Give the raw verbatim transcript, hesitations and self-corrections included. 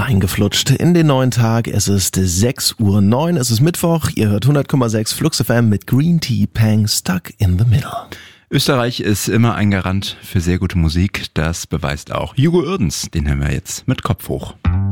reingeflutscht in den neuen Tag. Es ist sechs Uhr neun, es ist Mittwoch. Ihr hört hundert Komma sechs Flux F M mit Green Tea Pang Stuck in the Middle. Österreich ist immer ein Garant für sehr gute Musik. Das beweist auch Hugo Uerdens. Den hören wir jetzt mit Kopf hoch.